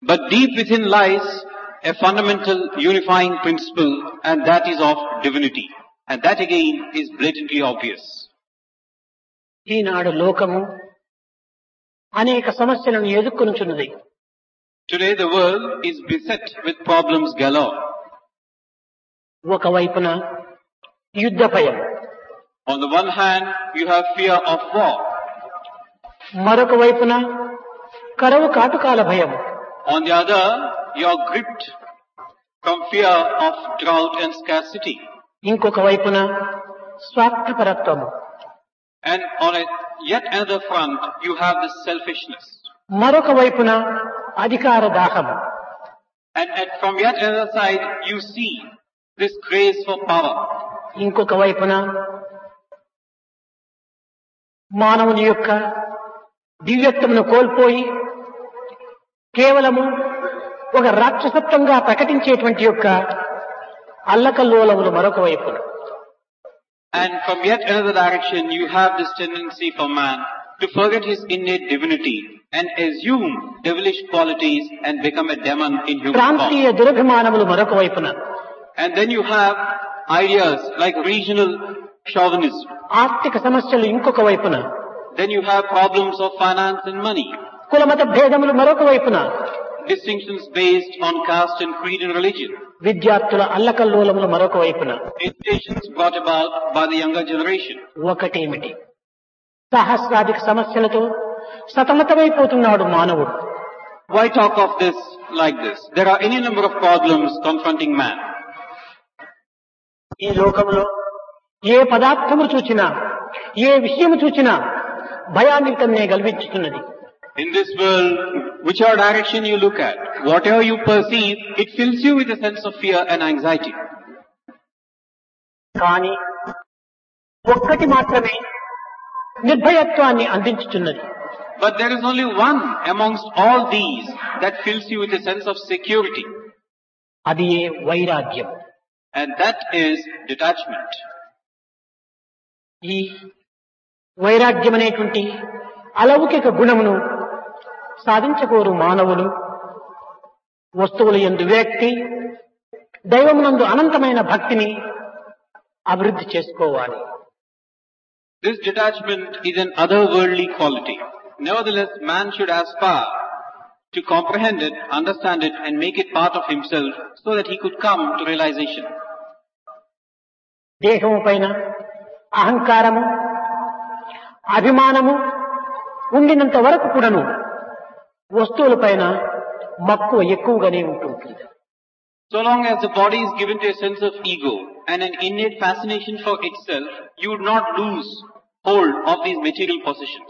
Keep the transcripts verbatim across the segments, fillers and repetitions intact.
But deep within lies a fundamental unifying principle, and that is of divinity. And that again is blatantly obvious. ఈనాడు లోకము అనేక సమస్యలను ఎదుర్కొనుచున్నది. Today the world is beset with problems galore. ఒకవైపున యుద్ధ భయం, On the one hand, you have fear of war. మరొక వైపున కరువు కాటుకాల భయం, On the other, you are gripped from fear of drought and scarcity. ఇంకొక వైపున స్వార్థపరత్వము, And on a yet another front, you have this selfishness. మరొక వైపున అధికార దాహము. And at, from yet another side, you see this craze for power. ఇంకొక వైపున మానవుని యొక్క దివ్యత్వమును కోల్పోయి కేవలము ఒక రాక్షసత్వంగా ప్రకటించేటువంటి యొక్క అల్లకల్లోలములు మరొక వైపున. And from yet another direction, you have this tendency for man to forget his innate divinity and assume devilish qualities and become a demon in human ప్రాంతీయ form. దురభిమానములు మరొక వైపున, And then you have ideas like regional chauvinism. ఆర్థిక సమస్యలు ఇంకొక వైపున, Then you have problems of finance and money. కులమత భేదములు మరొక వైపున, Distinctions based on caste and creed and religion. విద్యార్థుల అల్లకల్లోలములు మరొక వైపున. Agitations brought about by the younger generation. ఒకటేమిటి, సహస్రాధిక సమస్యలతో సతమతమైపోతున్నాడు మానవుడు. Why talk of this like this? There are any number of problems confronting man. ఈ లోకంలో ఏ పదార్థము చూచినా, ఏ విషయము చూచినా భయాన్ని తన్నే గల్వించుతున్నది. In this world, whichever direction you look at, whatever you perceive, it fills you with a sense of fear and anxiety. కానీ ఒక్కటి మాత్రమే నిర్భయత్వాన్ని అందించుతున్నది. But there is only one amongst all these that fills you with a sense of security, అది ఏ వైరాగ్యం. and that is detachment. ఈ వైరాగ్యం అనేటువంటి అలౌకిక గుణమును సాధించకోరు మానవులు వస్తువుల యందు విరక్తి, దైవమునందు అనంతమైన భక్తిని అభివృద్ధి చేసుకోవాలి. This detachment is an otherworldly quality. Nevertheless, man should aspire to comprehend it, understand it, and make it part of himself so that he could come to realization. దేహము పైన అహంకారము, అభిమానము ఉండినంత వరకు కూడాను వస్తువుల పైన మక్కువ ఎక్కువగానే ఉంటుంది. So long as the body is given to a sense of ego and an innate fascination for itself, you would not lose hold of these material possessions.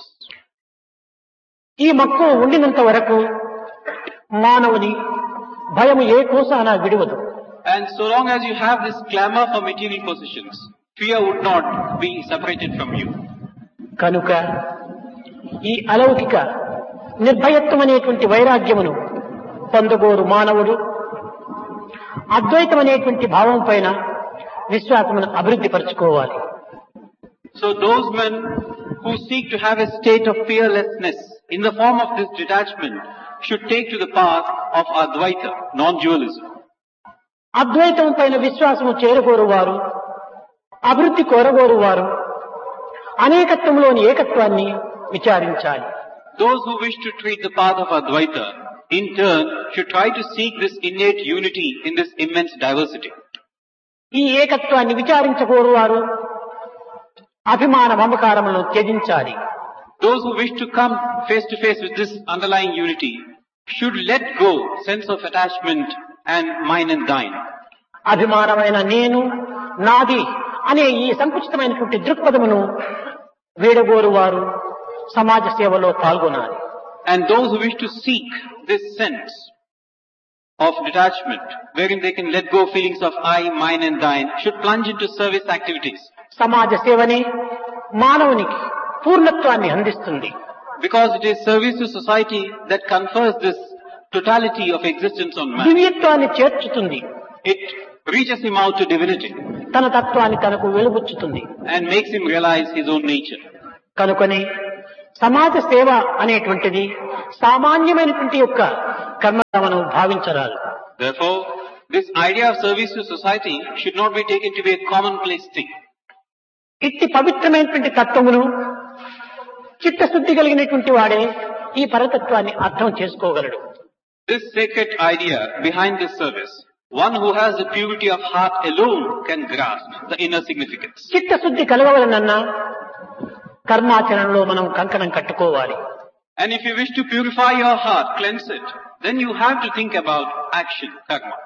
ఈ మక్కువ ఉండినంత వరకు మానవుని భయము ఏ కోసాన విడువదు. And so long as you have this clamor for material possessions, fear would not be separated from you. కనుక ఈ అలౌకిక నిర్భయత్వం అనేటువంటి వైరాగ్యమును పొందగోరు మానవుడు అద్వైతం అనేటువంటి భావం పైన విశ్వాసమును అభివృద్ధి పరచుకోవాలి. So those men who seek to have a state of fearlessness in the form of this detachment should take to the path of Advaita, non-dualism. అద్వైతం పైన విశ్వాసము చేరగోరు వారు, అభివృద్ధి కోరగోరు వారు అనేకత్వంలోని ఏకత్వాన్ని విచారించాలి. Those who wish to treat the path of Advaita, in turn, should try to seek this innate unity in this immense diversity. ఈ ఏకత్వాన్ని విచారించగోరు వారు అభిమాన మమకారములను త్యజించాలి. Those who wish to come face to face with this underlying unity should let go sense of attachment and mine and thine. అభిమానమైన నేను, నాది అనే ఈ సంకుచితమైనటువంటి దృక్పథమును వీడగోరు వారు సమాజ సేవలో పాల్గొనాలి. And those who wish to seek this sense of detachment, wherein they can let go feelings of I, mine and thine, should plunge into service activities. సమాజ సేవనే మానవునికి పూర్ణత్వాన్ని అందిస్తుంది. Because it is service to society that confers this totality of existence on man. దివ్యత్వాన్ని చేర్చుతుంది. It reaches him out to divinity తన తత్వాన్ని తనకు వెలుబుచ్చుతుంది. and makes him realize his own nature. కనుకనే సమాజ సేవ అనేటువంటిది సామాన్యమైనటువంటి యొక్క కర్మగా మనం భావించరాదు. Therefore, this idea of service to society should not be taken to be a commonplace thing. ఇట్టి పవిత్రమైనటువంటి తత్వమును చిత్తశుద్ధి కలిగినటువంటి వాడే ఈ పరతత్వాన్ని అర్థం చేసుకోగలడు. This sacred idea behind this service, one who has the purity of heart alone can grasp the inner significance. చిత్తశుద్ధి కలగవలనన్నా కర్మాచరణలో మనం కంకణం కట్టుకోవాలి. And if you wish to purify your heart, cleanse it, then you have to think about action, karma.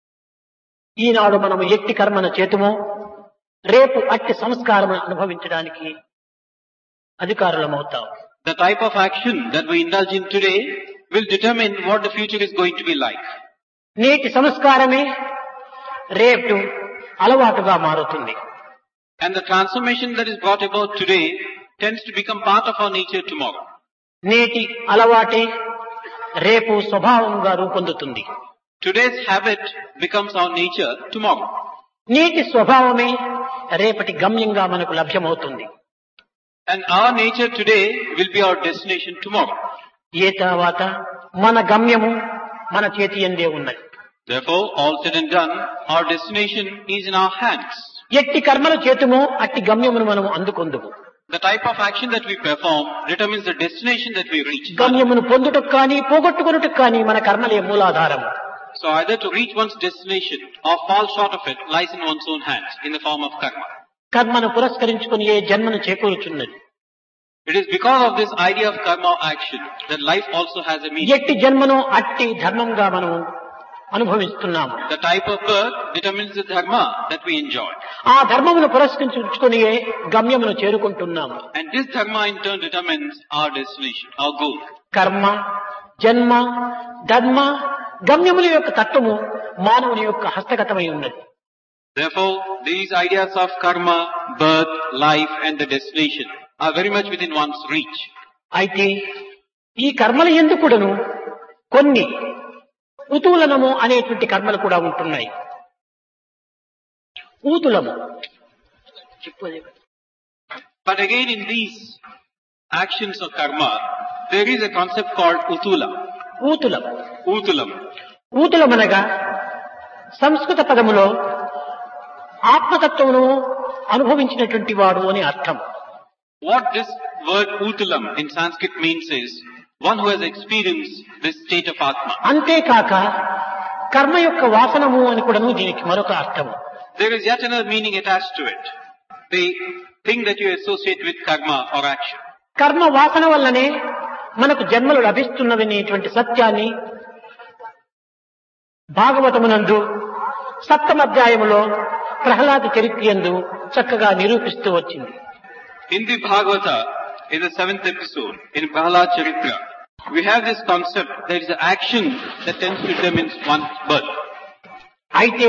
ఈనాడు మనం ఎట్టి కర్మను చేతుమో రేపు అట్టి సంస్కారమును అనుభవించడానికి అధికారులమవుతాం. The type of action that we indulge in today will determine what the future is going to be like. నేటి సంస్కారమే రేపు అలవాటుగా మారుతుంది. And the transformation that is brought about today tends to become part of our nature tomorrow. నేటి అలవాటే రేపు స్వభావంగా రూపొందుతుంది. Today's habit becomes our nature tomorrow. నేటి స్వభావమే రేపటి గమ్యంగా మనకు లభ్యమవుతుంది. And our nature today will be our destination tomorrow. ఏ తర్వాత మన గమ్యము మన చేతి యందే ఉన్నది. Therefore, all said and done, our destination is in our hands. ఎట్టి కర్మలు చేతుమో అట్టి గమ్యమును మనం అందుకొందుము. The type of action that we perform determines the destination that we reach. గమ్యమును పొందుటకు కానీ పోగొట్టుకొనుటకు కానీ మన కర్మలే మూలాధారము. So either to reach one's destination or fall short of it lies in one's own hands in the form of karma. కర్మను పురస్కరించుకుని ఏ జన్మను చేకూరుచున్నది. It is because of this idea of karma action that life also has a meaning. ఎట్టి జన్మను అట్టి ధర్మంగా మనం అనుభవిస్తున్నాము. The type of birth determines the dharma that we enjoy. ఆ ధర్మమును పురస్కరించుకుని గమ్యమును చేరుకుంటున్నాము. And this dharma in turn determines our destination, our goal. కర్మ, జన్మ, ధర్మ, గమ్యముల యొక్క తత్వము మానవుని యొక్క హస్తగతమై ఉన్నది. Therefore, these ideas of karma, birth, life and the destination are very much within one's reach. అయితే ఈ కర్మల యందు కూడాను కొన్ని ఉతూలనము అనేటువంటి కర్మలు కూడా ఉంటున్నాయి. ఊతులము. But again in these actions of karma, there is a concept called utula. ఊతులం. Utulam. ఊతులమనగా సంస్కృత పదములో ఆత్మతత్వమును అనుభవించినటువంటి వాడు అని అర్థం. What this word utulam in Sanskrit means is one who has experienced this state of Atma. అంతేకాక కర్మ యొక్క వాసనము అని కూడాను దీనికి మరొక అర్థము. There is yet another meaning attached to it. The thing that you associate with karma or action. కర్మ వాసన వల్లనే మనకు జన్మలు లభిస్తున్నదనేటువంటి సత్యాన్ని భాగవతమునందు సప్తమ అధ్యాయములో ప్రహ్లాద చరిత్రయందు చక్కగా నిరూపిస్తూ వచ్చింది. In the Bhagavata, in the seventh episode, in Prahlad Charitra, we have this concept that is the action that tends to determine one's birth. అయితే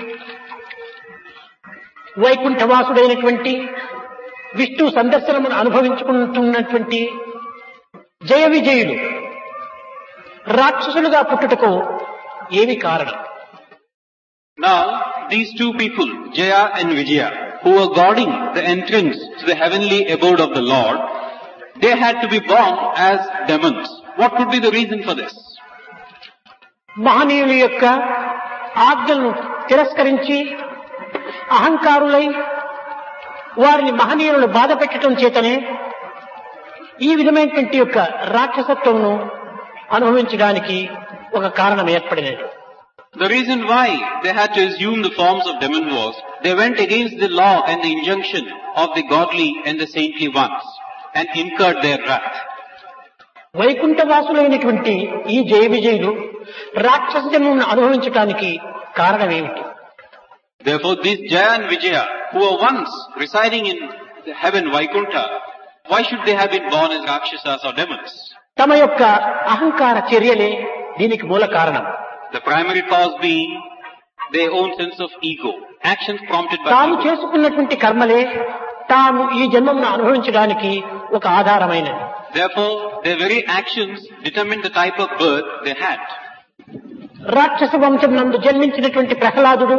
వైకుంఠవాసుడైనటువంటి విష్ణు సందర్శనమును అనుభవించుకుంటున్నటువంటి జయ విజయులు రాక్షసులుగా పుట్టుటకు ఏమి కారణం? Now, these two people, Jaya and Vijaya, who were guarding the entrance to the heavenly abode of the Lord, they had to be born as demons. What could be the reason for this? మహనీయుల యొక్క ఆజ్ఞలను తిరస్కరించి అహంకారులై వారిని మహనీయులను బాధ పెట్టడం చేతనే ఈ విధమైనటువంటి యొక్క రాక్షసత్వమును అనుభవించడానికి ఒక కారణం ఏర్పడినది. The reason why they had to assume the forms of demon was they went against the law and the injunction of the godly and the saintly ones and incurred their wrath. వైకుంఠవాసులైనటువంటి ఈ జయ విజయులు రాక్షస జన్మను అనుభవించడానికి కారణం ఏమిటి? Therefore, these Jaya and Vijaya, who were once residing in the heaven Vaikuntha, why should they have been born as Rakshasas or demons? తమ యొక్క అహంకార చర్యలే దీనికి మూల కారణం. The primary cause being their own sense of ego, actions prompted by తాము ego. చేసుకున్నటువంటి కర్మలే తాము ఈ జన్మను అనుభవించడానికి ఒక ఆధారమైనది. Therefore, their very actions determine the type of birth they had. రాక్షస వంశం నందు జన్మించినటువంటి ప్రహ్లాదుడు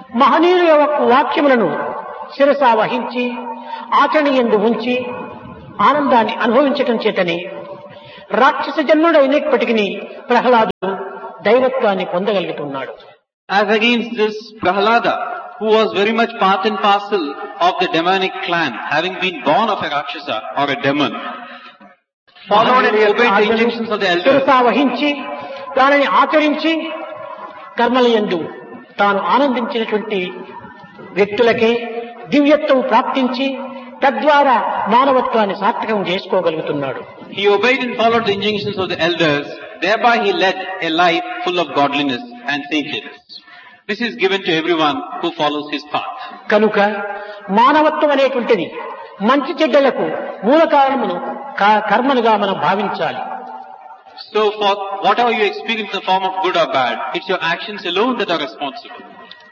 మహనీయుల యొక్క వాక్యములను శిరసా వహించి ఆచరణ యందు ఉంచి ఆనందాన్ని అనుభవించటం చేతని రాక్షస జన్ముడు అయినప్పటికీ ప్రహ్లాదుడు దైవత్వాన్ని పొందగలుగుతున్నాడు. As against this, Prahlada, who was very much part and parcel of the demonic clan, having been born of a Rakshasa or a demon, followed and obeyed the injunctions of the elders. వహించి దానిని ఆచరించి కర్మలయందు తాను ఆనందించినటువంటి వ్యక్తులకే దివ్యత్వం ప్రాప్తించి తద్వారా మానవత్వాన్ని సార్థకం చేసుకోగలుగుతున్నాడు. He obeyed and followed the injunctions of the elders, thereby he led a life full of godliness and saintliness. This is given to everyone who follows his path. కనుక మానవత్వం అనేటువంటిది మంచి చెడ్డలకు మూల కారణమును కర్మలుగా మనం భావించాలి. So for whatever you experience in the form of good or bad, it's your actions alone that are responsible.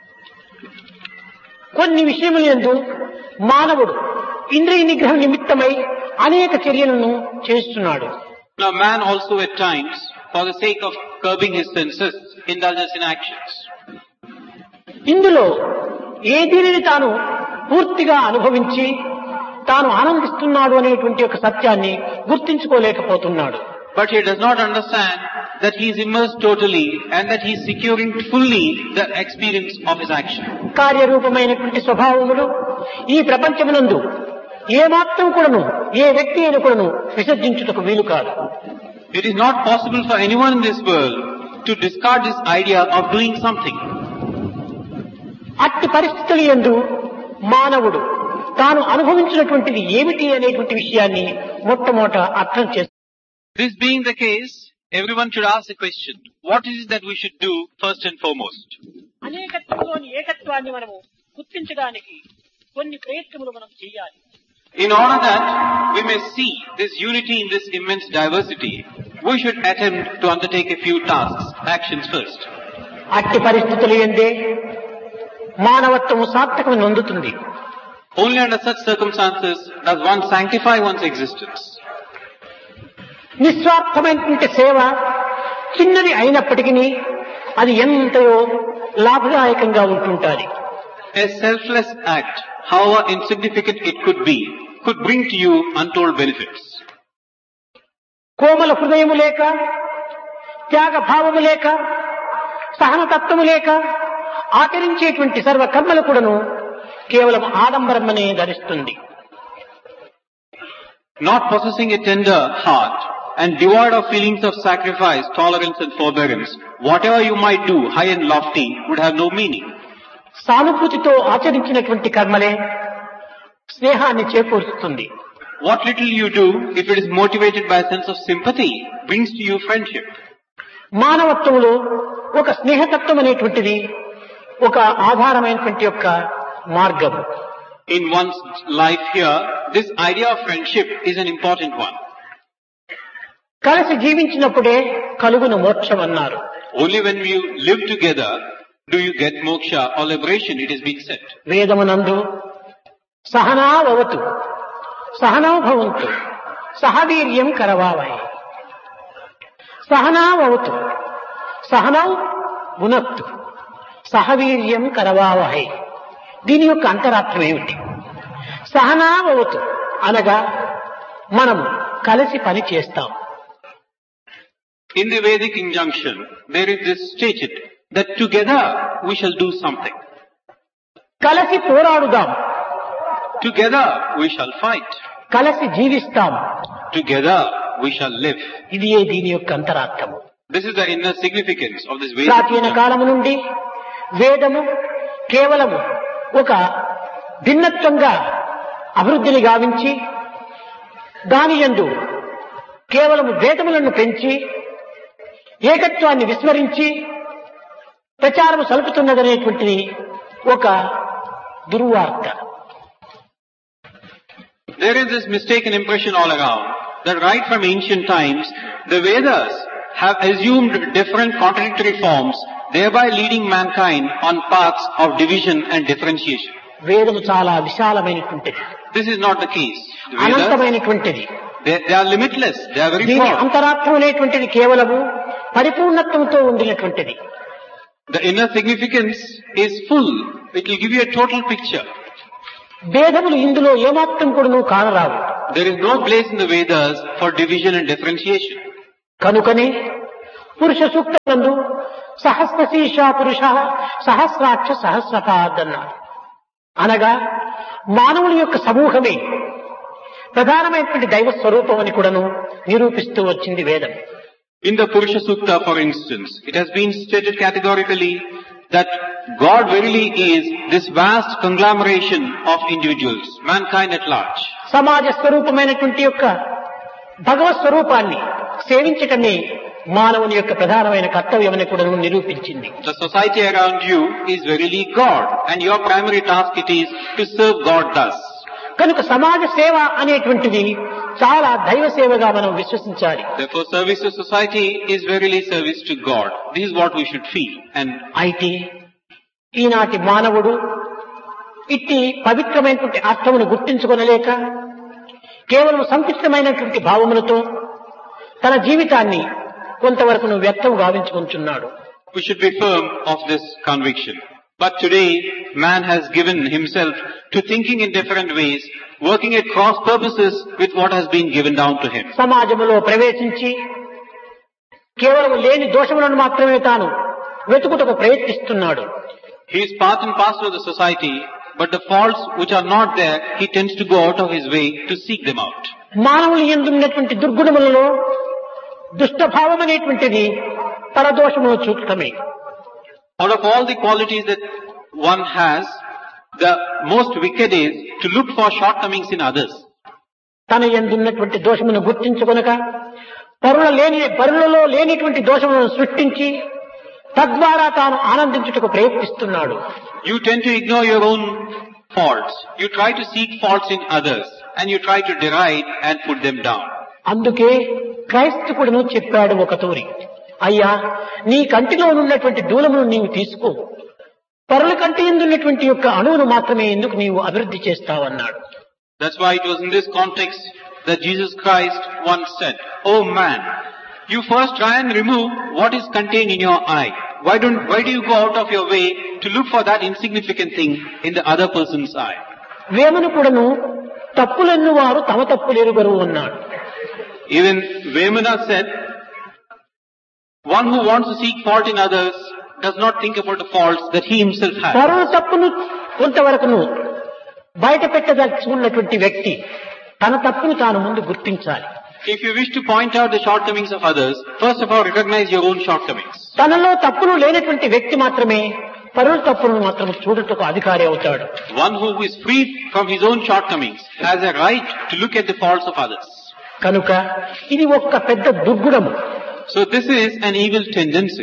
కొన్ని విషయములందు మానవుడు ఇంద్రియ నిగ్రహం నిమిత్తమై అనేక చర్యలను చేస్తున్నాడు. Now man also at times, for the sake of curbing his senses, indulges in actions. ఇందులో ఏ దీనిని తాను పూర్తిగా అనుభవించి తాను ఆనందిస్తున్నాడు అనేటువంటి ఒక సత్యాన్ని గుర్తించుకోలేకపోతున్నాడు. But he does not understand that he is immersed totally and that he is securing fully the experience of his action. కార్యరూపమైనటువంటి స్వభావములు ఈ ప్రపంచమునందు ఏమాత్రం కూడాను ఏ వ్యక్తి అయినా కూడాను విసర్జించుటకు వీలు కాదు. It is not possible for anyone in this world to discard this idea of doing something. అట్టి పరిస్థితుల యందు మానవుడు తాను అనుభవించినటువంటిది ఏమిటి అనేటువంటి విషయాన్ని మొట్టమొదట అర్థం చేస్తాడు. This being the case, everyone should ask the question, what is it that we should do first and foremost? అనేకత్వంలోని ఏకత్వాన్ని మనము గుర్తించడానికి కొన్ని ప్రయత్నములు మనం చేయాలి. In order that we may see this unity in this immense diversity, we should attempt to undertake a few tasks, actions first. అట్టి పరిస్థితులు యందే మానవత్వము సార్థకం నొందుతుంది. Only under such circumstances does one sanctify one's existence. నిస్వార్థమైనటువంటి సేవ చిన్నది అయినప్పటికీ అది ఎంతయో లాభదాయకంగా ఉంటుంటుంది. A selfless act, however insignificant it could be, could bring to you untold benefits. కోమల హృదయము లేక, త్యాగ భావము లేక, సహనతత్వము లేక ఆచరించేటువంటి సర్వ కర్మలు కూడాను కేవలం ఆడంబరమనే ధరిస్తుంది. Not possessing a tender heart and devoid of feelings of sacrifice, tolerance and forbearance, whatever you might do, high and lofty, would have no meaning. సానుభూతితో ఆచరించినటువంటి కర్మలే స్నేహాన్ని చేకూరుస్తుంది. What little you do, if it is motivated by a sense of sympathy, brings to you friendship. మానవత్వంలో ఒక స్నేహతత్వం అనేటువంటిది ఒక ఆధారమైనటువంటి యొక్క మార్గం. In one's life here, this idea of friendship is an important one. కలిసి జీవించినప్పుడే కలుగును మోక్షం అన్నారు. Only when you live together do you get moksha or liberation, it is being said. వేదమునందు సహనావతు సహనౌ భవంతు సహవీర్యం కరవావహై సహనావతు సహనౌ భునక్తు సహవీర్యం కరవావహై. దీని యొక్క అంతరార్థం ఏమిటి? సహనావతు అనగా మనము కలిసి పని చేస్తాం. In the Vedic injunction, there is this stated that together we shall do something. కలిసి పోరాడుదాం. Together we shall fight. కలిసి జీవిస్తాం. Together we shall live. ఇది దీని యొక్క అంతరార్థము. This is the inner significance of this Vedic ప్రాచీన injunction. కాలము నుండి వేదము కేవలము ఒక భిన్నత్వంగా అభివృద్ధిని గావించి దాని యందు కేవలము భేదములను పెంచి ఏకత్వాన్ని విస్మరించి ప్రచారము సలుపుతున్నదనేటువంటిది ఒక దుర్వార్త. There is this mistaken impression all around that right from ancient times, the Vedas have assumed different contradictory forms, thereby leading mankind on paths of division and differentiation. వేదము చాలా విశాలమైనటువంటిది. This is not the case. The Vedas, అనంతమైనటువంటిది. they, they are limitless. They are very దీని broad. అంతరార్థం అనేటువంటిది కేవలము పరిపూర్ణత్వంతో ఉండినటువంటిది. The inner significance is full. It will give you a total picture. భేదములు ఇందులో ఏమాత్రం కూడా నువ్వు కానరావు. There is no place in the Vedas for division and differentiation. కనుకనే పురుష సూక్తమందు సహస్రశీర్ష పురుష సహస్రాక్ష సహస్రపాద్ అన్నారు. అనగా మానవుని యొక్క సమూహమే ప్రధానమైనటువంటి దైవ స్వరూపం అని కూడాను నిరూపిస్తూ వచ్చింది వేదం. In the Purusha Sukta, for instance, it has been stated categorically that God verily is this vast conglomeration of individuals, mankind at large. సమాజ స్వరూపమైనటువంటి యొక్క భగవత్ స్వరూపాన్ని సేవించటమే మానవుని యొక్క ప్రధానమైన కర్తవ్యమని కూడా నిరూపించింది. The society around you is verily God, and your primary task it is to serve God thus. కనుక సమాజ సేవ అనేటువంటిది చాలా దైవ సేవగా మనం విశ్వసించాలి. Therefore, service to society is verily service to God. This is what we should feel. And అయితే ఈనాటి మానవుడు ఇట్టి పవిత్రమైనటువంటి అర్థమును గుర్తించుకొనలేక కేవలం సంకుచితమైనటువంటి భావములతో తన జీవితాన్ని కొంతవరకు వ్యక్తం గావించుకుంటున్నాడు. we should be firm of this conviction. But today, man has given himself to thinking in different ways, working at cross purposes with what has been given down to him. సమాజంలో ప్రవేశించి కేవలం లేని దోషములను మాత్రమే తాను వెతుకుటకు ప్రయత్నిస్తున్నాడు. He is part and parcel of the society, but the faults which are not there, he tends to go out of his way to seek them out. మానవుని యందు ఉన్నటువంటి దుర్గుణములలో దుష్టభావం అనేటువంటిది పరదోషమును చూడటమే. Out of all the qualities that one has, the most wicked is to look for shortcomings in others. తన యందు ఉన్నటువంటి దోషమును గుర్తించుకొనక పరుల లేని పరులలో లేనిటువంటి దోషములను సృష్టించి తద్వారా తాను ఆనందించుటకు ప్రయత్నిస్తున్నాడు. You tend to ignore your own faults. You try to seek faults in others, and you try to deride and put them down. అందుకే క్రైస్తవుడును చెప్పాడు ఒక తూరి, అయ్యా నీ కంటిలో ఉన్నటువంటి దూలమును నీవు తీసుకో, పరుల కంటి యందు ఉన్నటువంటి యొక్క అణువును మాత్రమే ఎందుకు నీవు అభివృద్ధి చేస్తావన్నాడు. That's why it was in this context that Jesus Christ once said, "Oh man, you first try and remove what is contained in your eye. Why don't, why do you go out of your way to look for that insignificant thing in the other person's eye?" Vemana కూడాను తప్పులెన్ను వారు తమ తప్పులు ఎరుగరు అన్నాడు. Even Vemana said, one who wants to seek fault in others does not think about the faults that he himself has. పరుల తప్పును కొంతవరకును బయట పెట్టదలుచుకున్నటువంటి వ్యక్తి తన తప్పును తాను ముందు గుర్తించాలి. If you wish to point out the shortcomings of others, first of all recognize your own shortcomings. తనలో తప్పులు లేనటువంటి వ్యక్తి మాత్రమే పరుల తప్పులను మాత్రం చూడటకు అధికారి అవుతాడు. One who is free from his own shortcomings has a right to look at the faults of others. కనుక ఇది ఒక పెద్ద దుర్గుణము. So this is an evil tendency.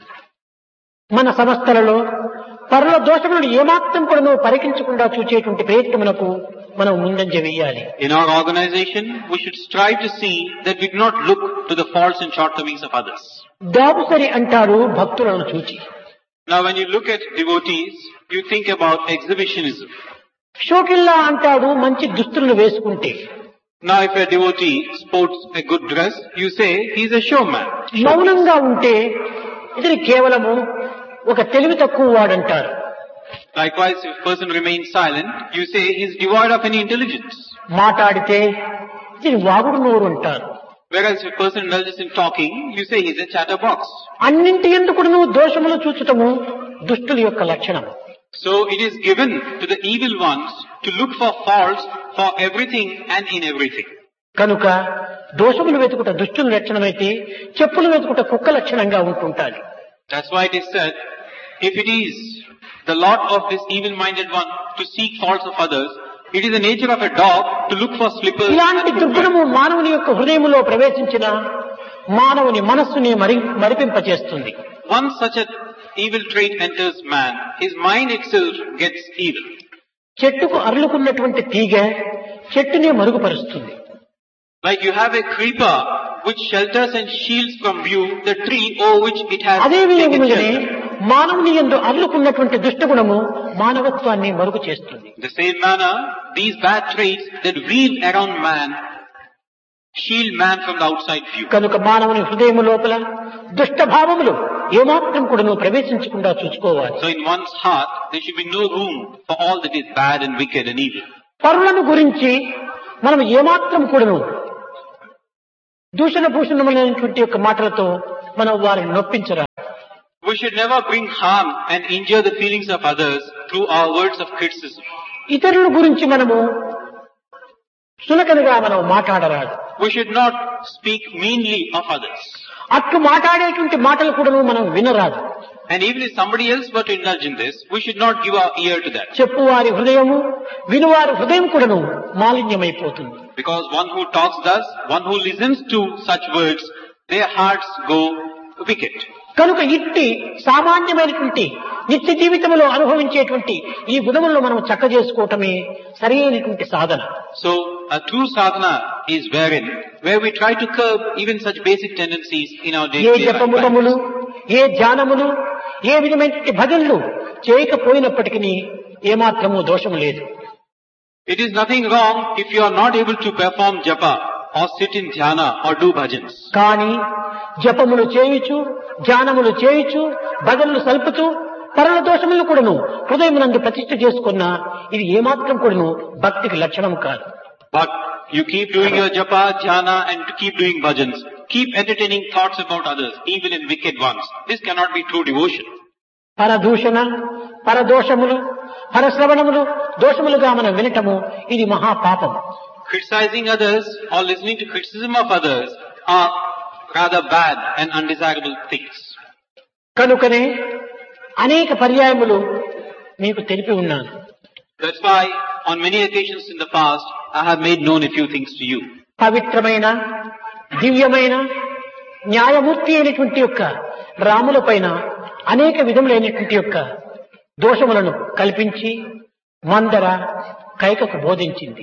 మన సంస్థలలో పరుల దోషములను ఏమాత్రం కూడా నువ్వు పరికించకుండా చూచేటువంటి ప్రయత్నమునకు మనం ముందంజ వేయాలి. In our organization, we should strive to see that we do not look to the faults and shortcomings of others. దాబుసరి అంటారు భక్తులను చూచి. Now when you look at devotees, you think about exhibitionism. షోకిల్లా అంటాడు మంచి దుస్తులను వేసుకుంటే. Now if a devotee sports a good dress, you say he is a showman. మౌనంగా ఉంటే ఇది కేవలము ఒక తెలివి తక్కువ వాడంటారు. Likewise, if a person remains silent, you say he is devoid of any intelligence. మాట్లాడితే ఇది వాగుడు నోరు అంటారు. Whereas if a person indulges in talking, you say he is a chatterbox. అన్నింటి ఎందుకు నువ్వు దోషములు చూచటము దుష్టుల యొక్క లక్షణం. So it is given to the evil ones to look for faults for everything and in everything. కనుక దోషములు వెతుకుట దుష్టుల లక్షణమైతే చెప్పులు వెతుకుట కుక్క లక్షణంగా ఉంటుంటాది. That's why it is said, if it is the lot of this evil-minded one to seek faults of others, it is the nature of a dog to look for slippers. ఇలాంటి దుర్గుణము మానవుని యొక్క హృదయములో ప్రవేశించిన మానవుని మనస్సుని మరి మరిపింపచేస్తుంది. Once such an evil trait enters man, his mind itself gets evil. చెట్టుకు అరులుకున్నటువంటి తీగ చెట్టునే మరుగుపరుస్తుంది. Like you have a creeper which shelters and shields from view the tree over which it has అదే taken విధంగానే shelter. మానవుని యందు అరులుకున్నటువంటి దుష్టగుణము మానవత్వాన్ని మరుగు చేస్తుంది. The same manner, these bad traits that weave around man shield man from the outside view. కనుక మానవుని హృదయము లోపల దుష్ట భావములు ఏమాత్రం కూడా నువ్వు ప్రవేశించకుండా చూసుకోవాలి. So in one's heart, there should be no room for all that is bad and wicked and evil. పరులను గురించి మనం ఏమాత్రం కూడాను దూషణ భూషణమైనటువంటి యొక్క మాటలతో మనం వారిని నొప్పించరా. We should never bring harm and injure the feelings of others through our words of criticism. ఇతరుల గురించి మనము సులకనగా మనం మాట్లాడరాదు. We should not speak meanly of others. అట్లు మాట్లాడేటువంటి మాటలు కూడా మనం వినరాదు. And even if somebody else were to indulge in this, we should not give our ear to that. చెప్పువారి హృదయము వినువారి హృదయం కూడాను మాలిన్యమైపోతుంది. Because one who talks thus, one who listens to such words, their hearts go wicked. కనుక ఇట్టి సామాన్యమైనటువంటి నిత్య జీవితంలో అనుభవించేటువంటి ఈ గుణములను మనం చక్క చేసుకోవటమే సరైనటువంటి సాధన. So a true sadhana is wherein, where we try to curb even such basic tendencies in our A day-to-day జపములములు life. ఏ ధ్యానములు ఏ విధమైనటువంటి భజనలు చేయకపోయినప్పటికీ ఏమాత్రము దోషము లేదు. It is nothing wrong if you are not able to perform japa or sit in dhyana or do bhajans. కానీ జపములు చేయుచు ధ్యానములు చేయుచు భజనలు సల్పుతూ పరల దోషములను కూడాను హృదయమునందు ప్రతిష్ఠ చేసుకున్న ఇది ఏమాత్రం కూడాను భక్తికి లక్షణం కాదు. But you keep doing your japa, dhyana and to keep doing bhajans. Keep entertaining thoughts about others, even in wicked ones. This cannot be true devotion. పరదూషణ పరదోషములు పరశ్రవణములు దోషములుగా మనం వినటము ఇది మహాపాపం. Criticizing others or listening to criticism of others are rather bad and undesirable things. కనుకనే అనేక పర్యాయములు మీకు తెలిపి ఉన్నాను. That's why on many occasions in the past I have made known a few things to you. పవిత్రమైన దివ్యమైన న్యాయమూర్తి అయినటువంటి యొక్క రాముల పైన అనేక విధములైనటువంటి యొక్క దోషములను కల్పించి మందర కైకకు బోధించింది.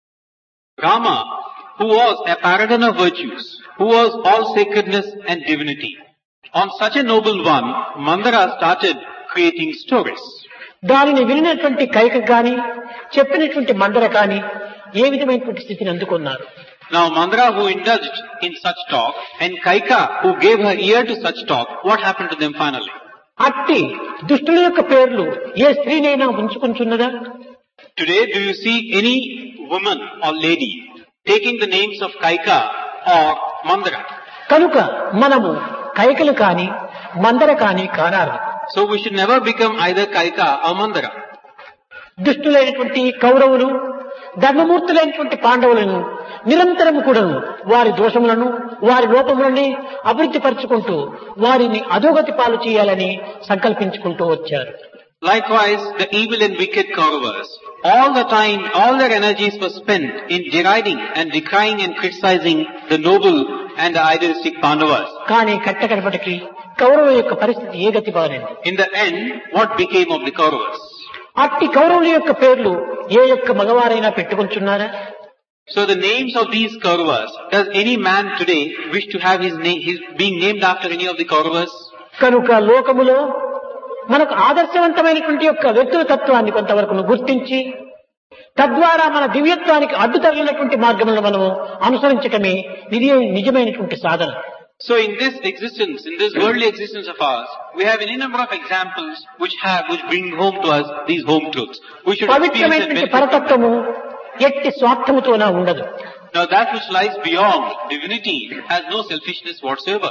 Rama, who was a paragon of virtues, who was all sacredness and divinity, on such a noble one, Mandara started creating stories. దానిని వినినటువంటి కైక గాని చెప్పినటువంటి మందర కాని ఏ విధమైనటువంటి స్థితిని అందుకున్నారు. Now Mandara, who indulged in such talk, and Kaika, who gave her ear to such talk, what happened to them finally? అట్టి దుష్టుల యొక్క పేర్లు ఏ స్త్రీనైనా ఉంచుకుంటున్నదా? Today, do you see any woman or lady taking the names of Kaika or Mandara? కనుక మనము కైకలు కాని మందర కాని కారారు. So we should never become either Kaika or Mandara. దుష్టులైనటువంటి కౌరవులు ధర్మమూర్తులైనటువంటి పాండవులను నిరంతరము కూడా వారి దోషములను వారి లోపములని అభివృద్ధి పరుచుకుంటూ వారిని అధోగతి పాలు చేయాలని సంకల్పించుకుంటూ వచ్చారు. Likewise, the evil and wicked Kauravas, all the time, all their energies were spent in deriding and decrying and criticizing the noble and the idealistic Pandavas. కానీ కట్టకడపటికి కౌరవ యొక్క పరిస్థితి ఏ గతి బారింది. In the end, what became of the Kauravas? అట్టి కౌరవుల యొక్క పేర్లు ఏ యొక్క మగవారైనా పెట్టుకుంటున్నారా? So the names of these Kauravas, does any man today wish to have his name, his being named after any of the Kauravas? కనుక లోకములో మనకు ఆదర్శవంతమైనటువంటి యొక్క వ్యక్తుల తత్వాన్ని కొంతవరకు గుర్తించి తద్వారా మన దివ్యత్వానికి అడ్డు తగిలినటువంటి మార్గములను మనము అనుసరించటమే ఇది నిజమైనటువంటి సాధన. So in this existence, in this worldly existence of ours, we have any number of examples which have, which bring home to us these home truths. We should experience and పవిత్రమైనటువంటి benefit. పరతత్వము ఎట్టి స్వార్థముతోన ఉండదు. Now that which lies beyond divinity has no selfishness whatsoever.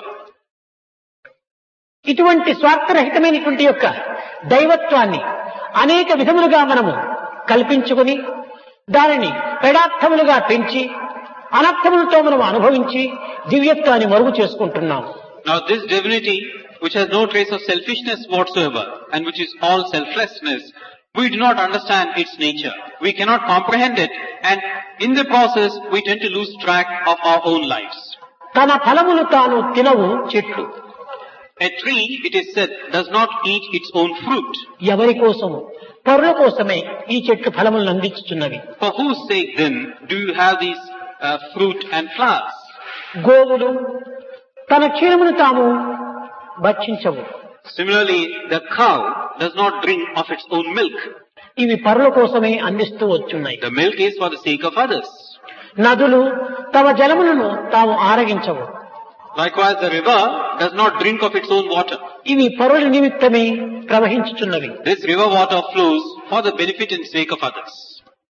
ఇటువంటి స్వార్థరహితమైనటువంటి యొక్క దైవత్వాన్ని అనేక విధములుగా మనము కల్పించుకుని దానిని పెడార్థములుగా పెంచి అనర్థములతో మనం అనుభవించి దివ్యత్వాన్ని మరుగు చేసుకుంటున్నాము. Now this divinity, which has no trace of selfishness whatsoever, and which is all selflessness, we do not understand its nature. We cannot comprehend it, and in the process, we tend to lose track of our own lives. తన ఫలములు తాను తినవు చెట్లు. A tree, it is said, does not eat its own fruit. ఎవరి కోసము? పరుల కోసమే ఈ చెట్లు ఫలములను అందించుచున్నవి. For whose sake then do you have these uh, fruit and flowers? గోవులు తన క్షీరమును తాము భక్షించవు. Similarly, the cow does not drink of its own milk. ఇవి పరుల కోసమే అందిస్తూ వచ్చున్నాయి. The milk is for the sake of others. నదులు తమ జలములను తాము ఆరగించవు. Likewise, the river does not drink of its own water. ఇవి పరుల నిమిత్తమే ప్రవహించుచున్నవి. This river water flows for the benefit and sake of others.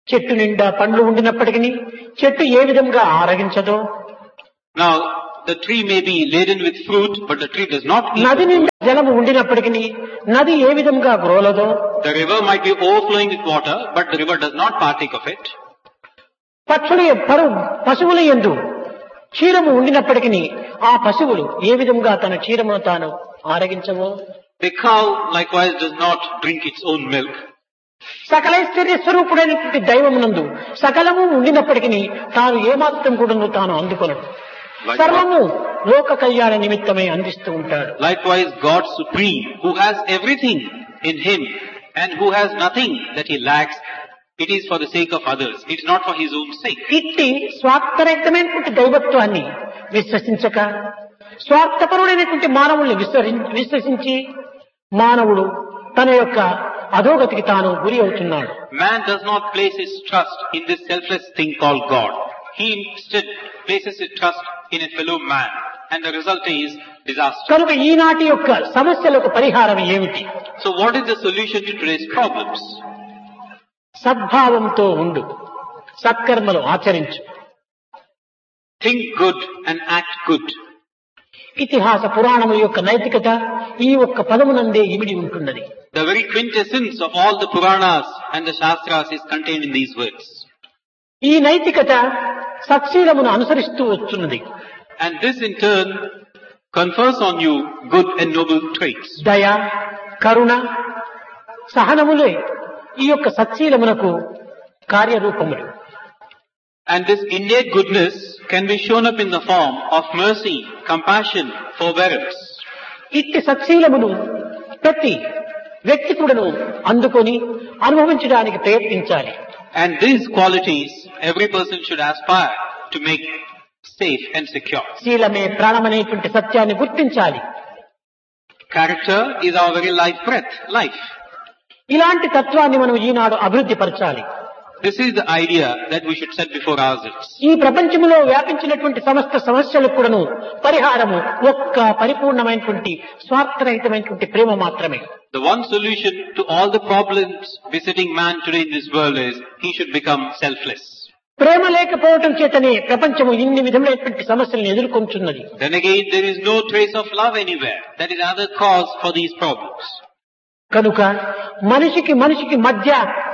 చెట్టు నిండా పండ్లు ఉండినప్పటికీ చెట్టు ఏ విధంగా ఆరగించదో, Now, the tree may be laden with fruit, but the tree does not eat నది the fruit. నిండా జలము ఉండినప్పటికీ నది ఏ విధంగా గ్రోలదో, The river might be overflowing with water, but the river does not partake of it. పక్షుల పరు పశువుల యందు క్షీరము ఉండినప్పటికీ ఆ పశువులు ఏ విధంగా తన క్షీరమును తాను ఆరగించవో, The cow likewise does not drink its own milk. సకలైశ్వర్య స్వరూపుడైనటువంటి దైవమునందు సకలము ఉండినప్పటికీ తాను ఏమాత్రం కూడా తాను అందుకొనడు. సర్వము లోక కళ్యాణ నిమిత్తమై అందిస్తూ ఉంటాడు. Likewise, God Supreme, who has everything in Him and who has nothing that He lacks, it is for the sake of others. It is not for His own sake. ఇట్టి స్వార్థరహితమైనటువంటి దైవత్వాన్ని విశ్వసించక స్వార్థపరుడైనటువంటి మానవుల్ని విశ్వసి- విశ్వసించి మానవుడు తన యొక్క అధోగతికి తాను గురి అవుతున్నాడు. Man does not place his trust in this selfless thing called God. He instead places his trust in a fellow man, and the result is disaster. కనుక ఈనాటి యొక్క సమస్యలకు పరిహారం ఏమిటి? So what is the solution to today's problems? సద్భావంతో ఉండు, సత్కర్మలు ఆచరించు. Think good and act good. ఇతిహాస పురాణముల యొక్క నైతికత ఈ ఒక్క పదమునందే ఇమిడి ఉంటున్నది. The very quintessence of all the Puranas and the Shastras is contained in these words. ఈ నైతికత సత్శీలమును అనుసరిస్తూ వస్తున్నది. And this in turn confers on you good and noble traits. దయ, కరుణ, సహనములే ఈ యొక్క సత్శీలమునకు కార్యరూపములు. And this innate goodness can be shown up in the form of mercy, compassion, forbearance. ఇట్టి సత్శీలమును ప్రతి వ్యక్తి కూడాను అందుకొని అనుభవించడానికి ప్రయత్నించాలి. And these qualities every person should aspire to make safe and secure. శీలమే ప్రాణమనేటువంటి సత్యాన్ని గుర్తించాలి. Character is our very life breath, life. ఇలాంటి తత్వాన్ని మనం ఈనాడు అభివృద్ధి పరచాలి. This is the idea that we should set before ourselves. ఈ ప్రపంచంలో వ్యాపించినటువంటి సమస్త సమస్యలకు కూడాను పరిహారము ఒక్క పరిపూర్ణమైనటువంటి స్వార్థరహితమైనటువంటి ప్రేమ మాత్రమే. The one solution to all the problems visiting man today in this world is he should become selfless. ప్రేమ లేకపోవటం చేతనే ప్రపంచము ఇన్ని విధములైనటువంటి సమస్యలను ఎదుర్కొంటున్నది. Then again, there is no trace of love anywhere. That is another cause for these problems. కనుక మనిషికి మనిషికి మధ్య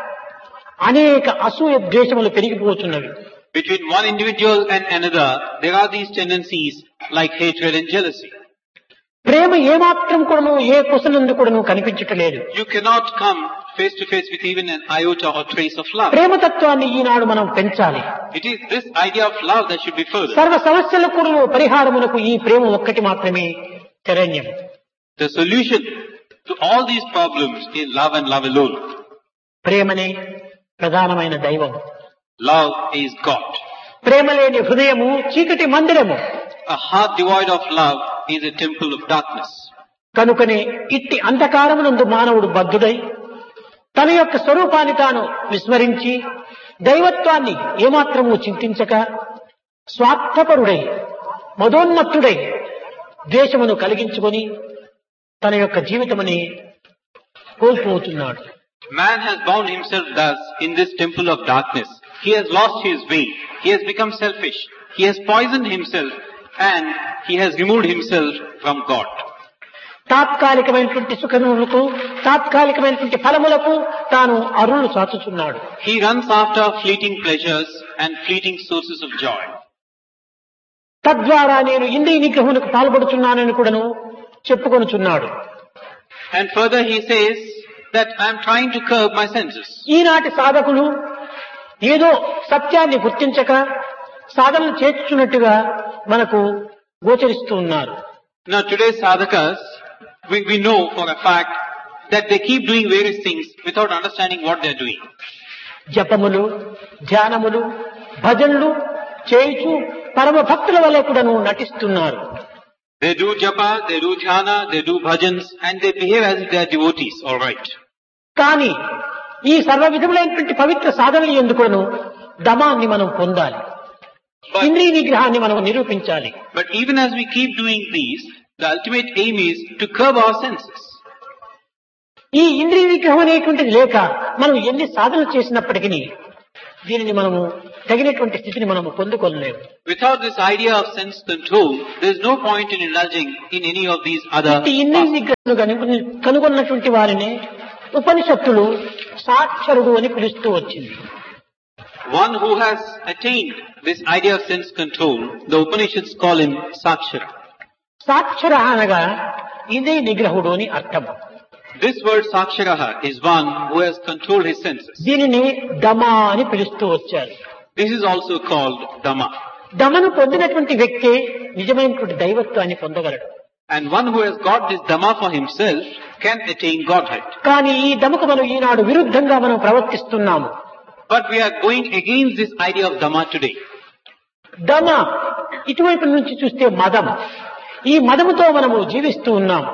అనేక అసూయ ద్వేషములు పెరిగిపోతున్నవి. Between one individual and another, there are these tendencies like hatred and jealousy. ప్రేమ ఏమాత్రం కూడాను ఏ కుసనందు కూడాను కనిపించటలేదు. You cannot come face to face with even an iota or trace of love. ప్రేమతత్వాన్ని ఈనాడు మనం పెంచాలి. It is this idea of love that should be furthered. సర్వ సమస్యలకు కూడాను పరిహారమునకు ఈ ప్రేమ ఒక్కటి మాత్రమే శరణ్యం. The solution to all these problems is love and love alone. ప్రేమనే ప్రధానమైన దైవం. Love is God. ప్రేమ లేని హృదయము చీకటి మందిరము. A heart devoid of love is a temple of darkness. కనుకనే ఇట్టి అంధకారమునందు మానవుడు బద్ధుడై తన యొక్క స్వరూపాన్ని తాను విస్మరించి దైవత్వాన్ని ఏమాత్రము చింతించక స్వార్థపరుడై మదోన్మత్తుడై ద్వేషమును కలిగించుకొని తన యొక్క జీవితముని కోల్పోతున్నాడు. Man has bound himself thus in this temple of darkness. He has lost his way. He has become selfish. He has poisoned himself and he has removed himself from God. తాత్కాలికమైనటువంటి సుఖములకు తాత్కాలికమైనటువంటి ఫలములకు తాను అరులు చాచుచున్నాడు. He runs after fleeting pleasures and fleeting sources of joy. తద్వారా నేను ఇంద్రియ నిగ్రహమునకు పాల్పడుతున్నానని కూడాను చెప్పుకొనుచున్నాడు. And further he says that I am trying to curb my senses. ఈనాటి సాధకులు ఏదో సత్యాన్ని గుర్తించక సాధనలు చేర్చున్నట్టుగా మనకు గోచరిస్తూ ఉన్నారు. Now today's sadhakas, we, we know for a fact that they keep doing various things without understanding what they are doing. జపములు, ధ్యానములు, భజనలు చేయుచు పరమ భక్తుల వలె కూడాను నటిస్తున్నారు. They do japa, they do dhyana, they do bhajans, and they behave as if they are devotees, alright. కానీ ఈ సర్వ విధములైనటువంటి పవిత్ర సాధనలు ఎందుకును దమాన్ని మనం పొందాలి. ఇంద్రియ నిగ్రహాన్ని మనం నిరూపించాలి. But even as we keep doing these, the ultimate aim is to curb our senses. ఈ ఇంద్రియ నిగ్రహం అనేటువంటిది లేక మనం ఎన్ని సాధనలు చేసినప్పటికీ దీనిని మనము తగినటువంటి స్థితిని మనము పొందుకోలేము. Without this idea of sense control, there is no point in indulging in any of these other ఇన్ని paths. నిగ్రహాలు కనుగొని- కనుగొన్నటువంటి వారిని ఉపనిషత్తులు సాక్షరుడు అని పిలుస్తూ వచ్చింది. One who has attained this idea of sense control, the Upanishads call him Sakshara. సాక్షర అనగా ఇదే నిగ్రహుడు అని అర్థం. This word Saksharaha is one who has controlled his senses. దీనిని దమా అని పిలుస్తూ వచ్చారు. This is also called Dhamma. దమను పొందినటువంటి వ్యక్తి నిజమైనటువంటి దైవత్వాన్ని పొందగలడు. And one who has got this Dhamma for himself can attain Godhead. కానీ ఈ దమకు మనం ఈనాడు విరుద్ధంగా మనం ప్రవర్తిస్తున్నాము. But we are going against this idea of Dhamma today. దమ ఇటువైపు నుంచి చూస్తే మదం. ఈ మదముతో మనము జీవిస్తూ ఉన్నాము.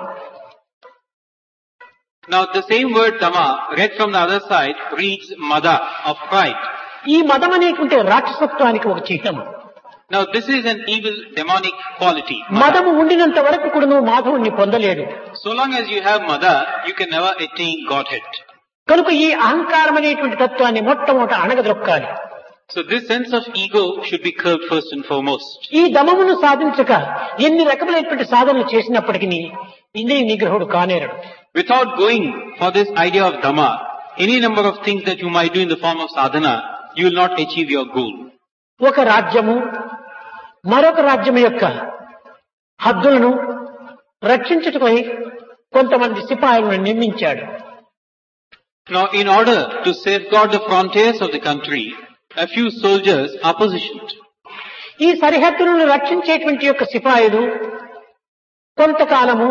Now the same word Dhamma, read from the other side, reads Mada, of pride. ఈ మదం అనేటువంటి రాక్షసత్వానికి ఒక చిహ్నం. Now this is an evil demonic quality. Mada. మదము ఉండినంత వరకు కూడా నువ్వు మాధవుణ్ణి పొందలేడు. So long as you have Mada, you can never attain Godhead. కనుక ఈ అహంకారం అనేటువంటి తత్వాన్ని మొట్టమొదట అణగదొక్కాలి. So this sense of ego should be curbed first and foremost. ఈ దమమును సాధించక ఎన్ని రకములైనటువంటి సాధనలు చేసినప్పటికీ ఇంద్రియ నిగ్రహుడు కానేరడు. Without going for this idea of Dhamma, any number of things that you might do in the form of sadhana, you will not achieve your goal. ఒక రాజ్యము మరొక రాజ్యం యొక్క హద్దులను రక్షించుటకై కొంతమంది సిపాయిలను నియమించాడు. Now in order to safeguard the frontiers of the country, a few soldiers are positioned. ఈ సరిహద్దులను రక్షించేటువంటి యొక్క సిపాయిలు కొంతకాలము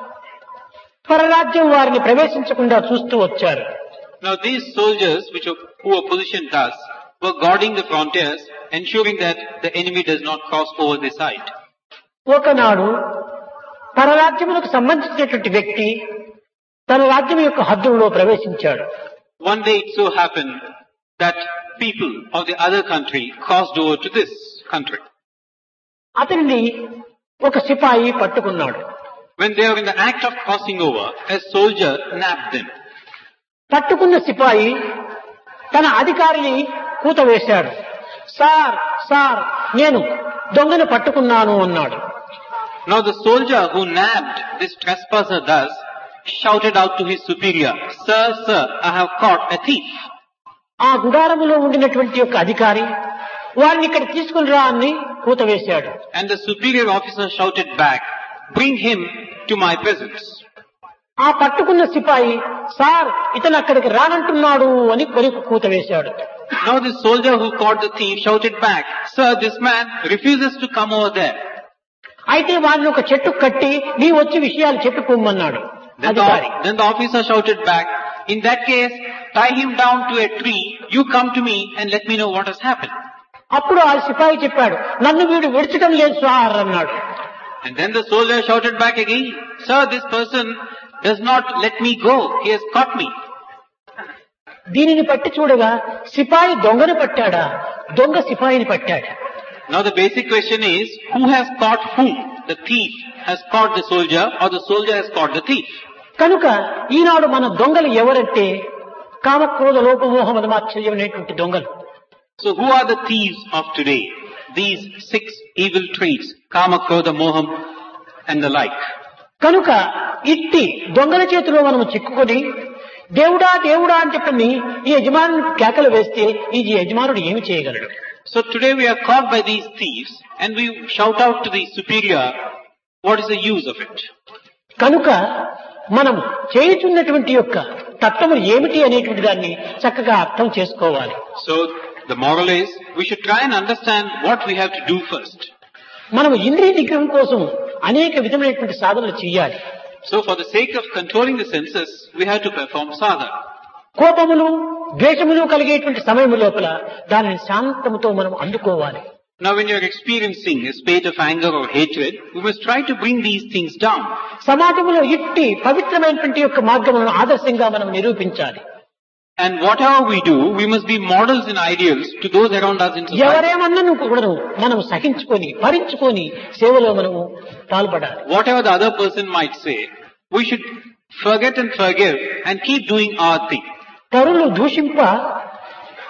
పరరాజ్యం వారిని ప్రవేశించకుండా చూస్తూ వచ్చారు. Now these soldiers which are, who are positioned thus were guarding the frontiers, ensuring that the enemy does not cross over the side. ఒకనాడు పరరాజ్యములకు సంబంధించినటువంటి వ్యక్తి తన రాజ్యం యొక్క హద్దులలో ప్రవేశించాడు. One day it so happened that people of the other country crossed over to this country. అతనిని ఒక సిపాయి పట్టుకున్నాడు. When they were in the act of crossing over, a soldier nabbed them. పట్టుకున్న సిపాయి తన అధికారిని కూత వేశాడు. సార్ సార్ నేను దొంగను పట్టుకున్నాను అన్నాడు. Now the soldier who nabbed this trespasser thus shouted out to his superior, Sir, sir, I have caught a thief. ఆ గుడారములో ఉండినటువంటి యొక్క అధికారి వారిని ఇక్కడ తీసుకుని రా అని కూత వేశాడు. And the superior officer shouted back, bring him to my presence. ఆ పట్టుకున్న సిపాయి సార్ ఇతను అక్కడికి రానంటున్నాడు అని కొరకు కూత వేశాడు. Now the soldier who caught the thief shouted back, Sir, this man refuses to come over there. అయితే వారిని ఒక చెట్టు కట్టి నీ వచ్చి విషయాలు చెప్పుకోమన్నాడు Then అధికారి. the, then the officer shouted back, in that case, tie him down to a tree, you come to me and let me know what has happened. అప్పుడు ఆ సిపాయి చెప్పాడు నన్ను వీడు విడిచడం లేదు సార్ అన్నాడు. And then the soldier shouted back again, Sir, this person does not let me go. He has caught me. దీనిని పట్టి చూడగా సిపాయి దొంగను పట్టాడా దొంగ సిపాయిని పట్టాడా? Now the basic question is, who has caught whom? The thief has caught the soldier or the soldier has caught the thief? కనుక ఈనాడు మన దొంగలు ఎవరంటే కామక్రోధ లోపమోహ మదమాశ్చర్యం అనేటువంటి దొంగలు. So who are the thieves of today? These six evil traits, kama, krodha, moham and the like. కనుక ఇట్టి దొంగల చేతిలో మనము చిక్కుకొని దేవుడా దేవుడా అని చెప్పని ఈ యజమానుడికి కేకలు వేస్తే ఈ యజమానుడు ఏమి చేయగలడు? So today we are caught by these thieves and we shout out to the superior, what is the use of it? కనుక మనం చేయుచున్నటువంటి యొక్క తత్వము ఏమిటి అనేటువంటి దాన్ని చక్కగా అర్థం చేసుకోవాలి. So the moral is, we should try and understand what we have to do first. మనం ఇంద్రియ నిగ్రహం కోసం అనేక విధమైనటువంటి సాధనలు చేయాలి. So for the sake of controlling the senses, we have to perform sadhana. కోపములు ద్వేషములు కలిగేటువంటి సమయం లోపల దానిని శాంతముతో మనం అందుకోవాలి. Now when you are experiencing a state of anger or hatred, we must try to bring these things down. సమాజంలో ఇట్టి పవిత్రమైనటువంటి యొక్క మార్గములను ఆదర్శంగా మనం నిరూపించాలి. And whatever we do, we must be models and ideals to those around us in society. ఎవరేమన్నా కూడా మనం సహించుకొని భరించుకొని సేవలో మనము పాల్పడాలి. Whatever the other person might say, we should forget and forgive and keep doing our thing. పరులు దూషింప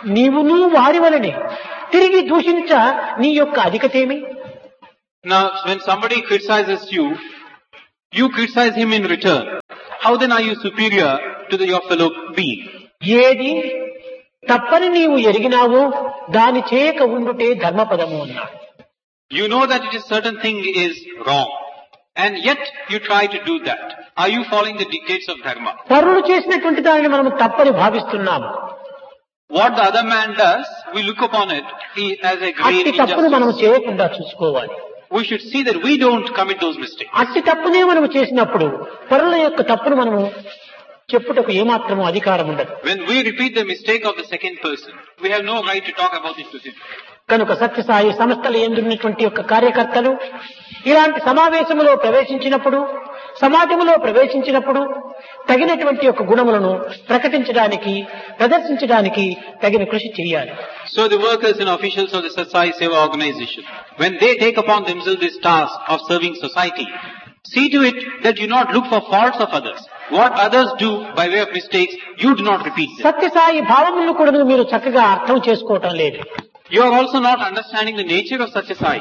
నీవును వారి వలనే తిరిగి దూషించ నీ యొక్క అధికతేమి? Now, when somebody criticizes you, you criticize him in return. How then are you superior to the, your fellow being? ఏది తప్పని నీవు ఎరిగినావో దాని చేయక ఉండుటే ధర్మపదము అన్నాడు. You know that it is certain thing is wrong, and yet you try to do that. Are you following the dictates of dharma? పరులు చేసినటువంటి దానిని మనం తప్పని భావిస్తున్నాము. What the other man does, we look upon it as a great అట్టి తప్పును మనం injustice. చేయకుండా చూసుకోవాలి. We should see that we don't commit those mistakes. అట్టి తప్పునే మనం చేసినప్పుడు పరుల యొక్క తప్పును మనము చెప్పుటకు ఏమాత్రము అధికారం ఉండదు. When we repeat the mistake of the second person, we have no right to talk about it to him. కనుక సత్యసాయి సంస్థలు ఎందున్నటువంటి యొక్క కార్యకర్తలు ఇలాంటి సమావేశములో ప్రవేశించినప్పుడు, సమాజంలో ప్రవేశించినప్పుడు తగినటువంటి యొక్క గుణములను ప్రకటించడానికి, ప్రదర్శించడానికి తగిన కృషి చేయాలి. So the workers and officials of the Satsai Seva organization, when they take upon themselves this task of serving society, see to it that you not look for faults of others. What others do by way of mistakes, you do not repeat them. Sathya Sai భావములను కూడా మీరు చక్కగా అర్థం చేసుకోవటం లేదు. You are also not understanding the nature of Satya Sai.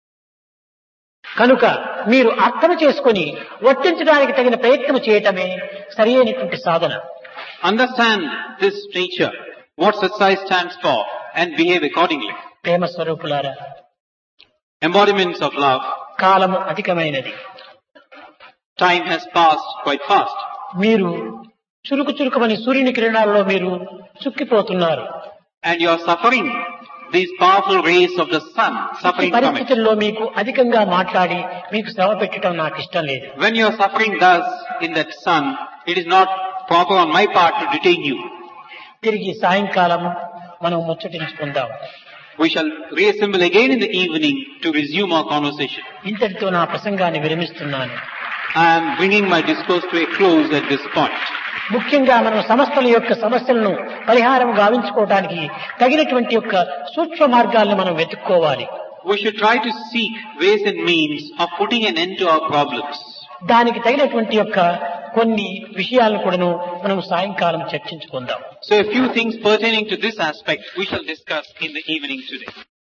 కనుక మీరు అర్థం చేసుకొని వర్తించడానికి తగిన ప్రయత్నం చేయటమే సరి అయినటువంటి సాధన. Understand this nature, what Satya Sai stands for, and behave accordingly. ప్రేమ స్వరూపులారా, Embodiments of love. కాలము అధికమైనది. Time has passed quite fast. మీరు చురుకు చురుకుమని సూర్యుని కిరణాలలో మీరు చుక్కిపోతున్నారు. And you are suffering these powerful rays of the sun, suffering from it. పరిస్థితుల్లో మీకు అధికంగా మాట్లాడి మీకు శ్రమ పెట్టడం నాకు ఇష్టం లేదు. When you are suffering thus in that sun, it is not proper on my part to detain you. తిరిగి సాయంకాలం మనం ముచ్చటించుకుందాం. We shall reassemble again in the evening to resume our conversation. ఇంతటితో నా ప్రసంగాన్ని విరమిస్తున్నాను. I am bringing my discourse to a close at this point. ముఖ్యంగా మనం సమస్తల యొక్క సమస్యలను పరిహారం గావించుకోవడానికి తగినటువంటి యొక్క సూక్ష్మ మార్గాలను మనం వెతుక్కోవాలి. We should try to seek ways and means of putting an end to our problems. దానికి తగినటువంటి యొక్క కొన్ని విషయాలను కూడాను మనం సాయంకాలం చర్చించుకుందాం. So a few things pertaining to this aspect we shall discuss in the evening today.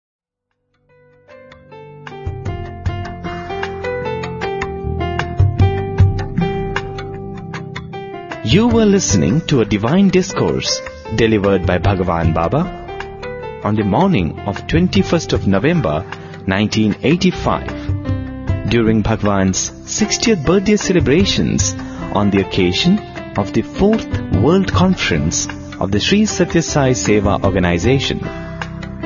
You were listening to a divine discourse delivered by Bhagavan Baba on the morning of twenty-first of November nineteen eighty-five during Bhagavan's sixtieth birthday celebrations on the occasion of the fourth World Conference of the Sri Satya Sai Seva Organization.